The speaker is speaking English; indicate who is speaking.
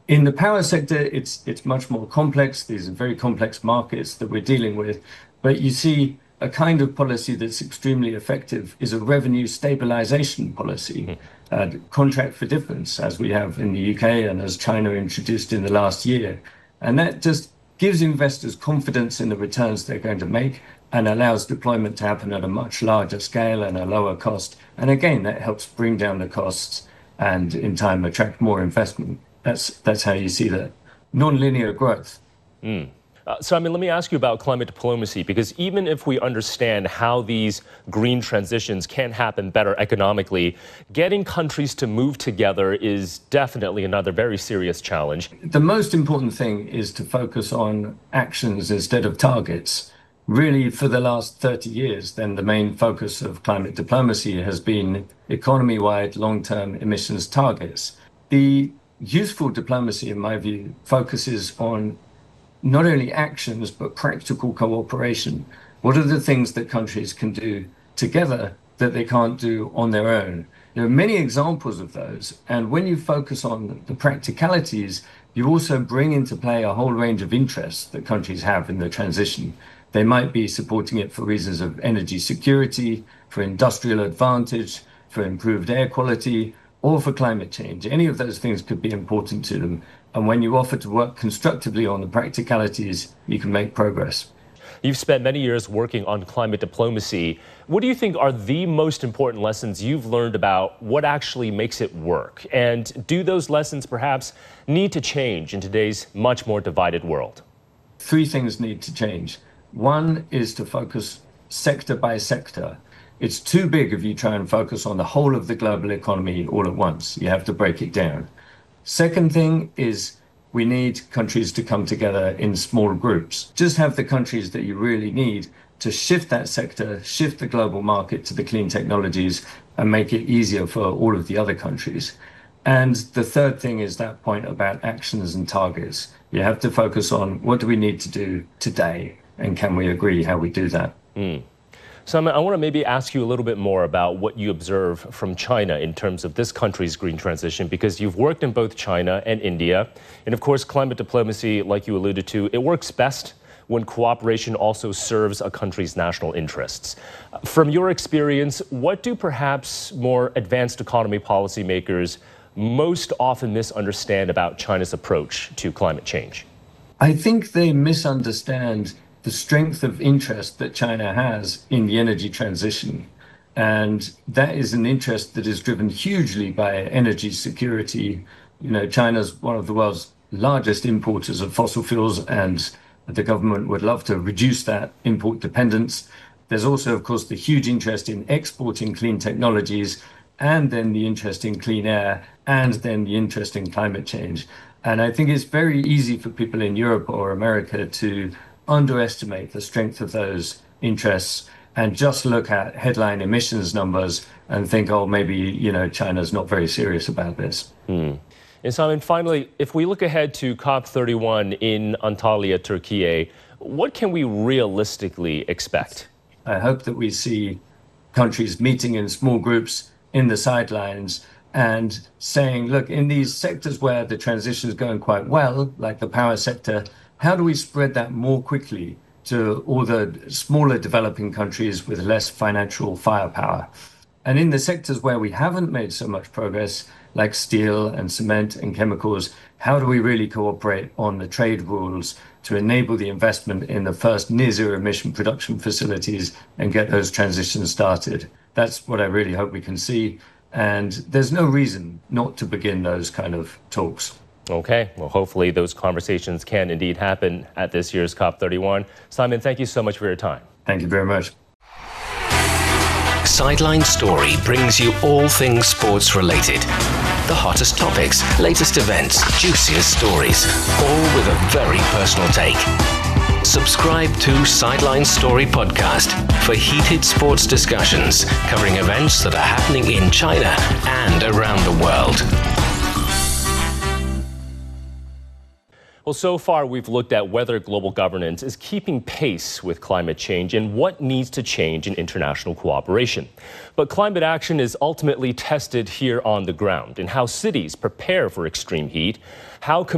Speaker 1: In the power sector, it's much more complex. These are very complex markets that we're dealing with. But you see, a kind of policy that's extremely effective is a revenue stabilization policy, contract for difference, as we have in the UK and as China introduced in the last year. And that just gives investors confidence in the returns they're going to make and allows deployment to happen at a much larger scale and a lower cost. And again, that helps bring down the costs and in time attract more investment. That's how you see the non-linear growth.
Speaker 2: Simon, let me ask you about climate diplomacy, because even if we understand how these green transitions can happen better economically, getting countries to move together is definitely another very serious challenge.
Speaker 1: The most important thing is to focus on actions instead of targets. Really, for the last 30 years, then the main focus of climate diplomacy has been economy-wide long-term emissions targets. The useful diplomacy, in my view, focuses on not only actions, but practical cooperation. What are the things that countries can do together that they can't do on their own? There are many examples of those. And when you focus on the practicalities, you also bring into play a whole range of interests that countries have in the transition. They might be supporting it for reasons of energy security, for industrial advantage, for improved air quality, or for climate change. Any of those things could be important to them. And when you offer to work constructively on the practicalities, you can make progress.
Speaker 2: You've spent many years working on climate diplomacy. What do you think are the most important lessons you've learned about what actually makes it work? And do those lessons perhaps need to change in today's much more divided world?
Speaker 1: Three things need to change. One is to focus sector by sector. It's too big if you try and focus on the whole of the global economy all at once. You have to break it down. Second thing is we need countries to come together in small groups. Just have the countries that you really need to shift that sector, shift the global market to the clean technologies, and make it easier for all of the other countries. And the third thing is that point about actions and targets. You have to focus on what do we need to do today, and can we agree how we do that?
Speaker 2: Simon, I want to maybe ask you a little bit more about what you observe from China in terms of this country's green transition, because you've worked in both China and India. And of course, climate diplomacy, like you alluded to, it works best when cooperation also serves a country's national interests. From your experience, what do perhaps more advanced economy policymakers most often misunderstand about China's approach to climate change?
Speaker 1: I think they misunderstand the strength of interest that China has in the energy transition. And that is an interest that is driven hugely by energy security. You know, China's one of the world's largest importers of fossil fuels, and the government would love to reduce that import dependence. There's also, of course, the huge interest in exporting clean technologies, and then the interest in clean air, and then the interest in climate change. And I think it's very easy for people in Europe or America to underestimate the strength of those interests and just look at headline emissions numbers and think, oh, maybe, you know, China's not very serious about this.
Speaker 2: And Simon, finally, if we look ahead to COP31 in Antalya, Turkey, what can we realistically expect?
Speaker 1: I hope that we see countries meeting in small groups in the sidelines and saying, look, in these sectors where the transition is going quite well, like the power sector, how do we spread that more quickly to all the smaller developing countries with less financial firepower? And in the sectors where we haven't made so much progress, like steel and cement and chemicals, how do we really cooperate on the trade rules to enable the investment in the first near zero emission production facilities and get those transitions started? That's what I really hope we can see. And there's no reason not to begin those kind of talks.
Speaker 2: Okay, well, hopefully those conversations can indeed happen at this year's COP31. Simon, thank you so much for your time.
Speaker 1: Thank you very much.
Speaker 3: Sideline Story brings you all things sports related. The hottest topics, latest events, juiciest stories, all with a very personal take. Subscribe to Sideline Story Podcast for heated sports discussions covering events that are happening in China and around the world.
Speaker 2: Well, so far we've looked at whether global governance is keeping pace with climate change and what needs to change in international cooperation. But climate action is ultimately tested here on the ground in how cities prepare for extreme heat, how